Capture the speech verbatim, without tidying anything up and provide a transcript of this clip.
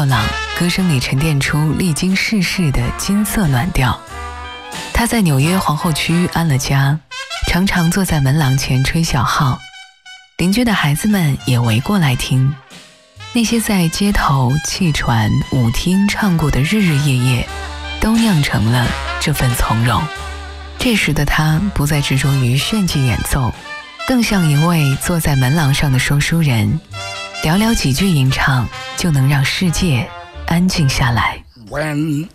跳朗，歌声里沉淀出历经世事的金色暖调。他在纽约皇后区安了家，常常坐在门廊前吹小号，邻居的孩子们也围过来听。那些在街头、汽船、舞厅唱过的日日夜夜，都酿成了这份从容。这时的他不再执着于炫技演奏，更像一位坐在门廊上的说书人，寥寥几句吟唱就能让世界安静下来。